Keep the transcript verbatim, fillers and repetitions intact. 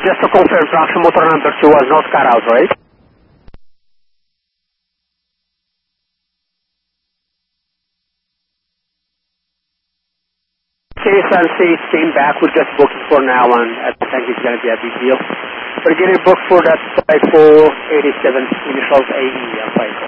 Just to confirm, traction motor number two was not cut out, right? Okay, Sunset came back. We're just booking for now, and I think it's going to be a big deal. We're getting booked for that five four eight seven initials A E.